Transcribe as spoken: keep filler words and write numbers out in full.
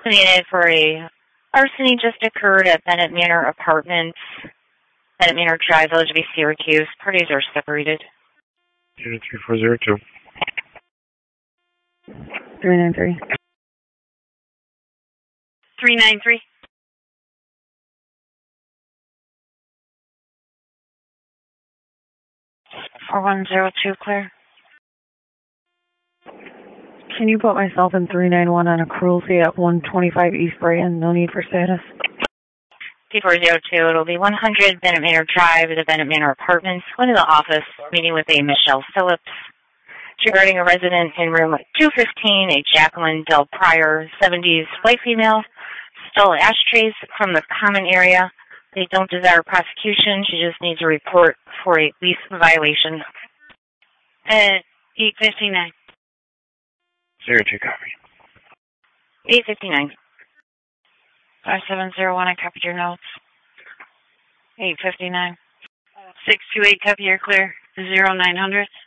Needed for a larceny just occurred at Bennett Manor Apartments, Bennett Manor Drive, Village of East Syracuse. Parties are separated. Unit three four zero two. three nine three. three nine three. four one zero two, clear. Can you put myself in three nine one on a cruelty at one twenty-five East Brayton? No need for status. T four zero two, it'll be one hundred Bennett Manor Drive, the Bennett Manor Apartments. Going to the office, meeting with a Michelle Phillips. Regarding a resident in room two fifteen, a Jacqueline Del Pryor, seventies, white female, stole ashtrays from the common area. They don't desire prosecution. She just needs a report for a lease violation. Uh, eight fifty-nine. Zero two copy. eight fifty-nine. five seven zero one, I copied your notes. eight fifty-nine. six two eight, copy, you're clear. zero nine hundred.